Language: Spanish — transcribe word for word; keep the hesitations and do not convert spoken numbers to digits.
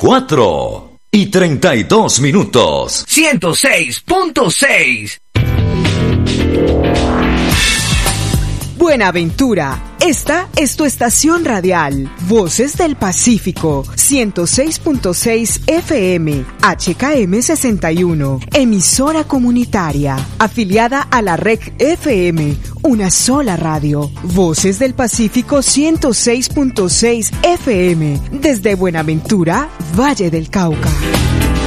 cuatro y treinta y dos minutos. ciento seis punto seis. Buenaventura, esta es tu estación radial, Voces del Pacífico, ciento seis punto seis F M, H K M sesenta y uno, emisora comunitaria, afiliada a la R E C F M, una sola radio, Voces del Pacífico ciento seis punto seis F M, desde Buenaventura, Valle del Cauca.